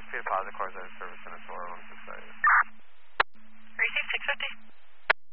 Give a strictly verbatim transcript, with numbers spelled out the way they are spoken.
Speed deposit cars out of service in a four one six eight.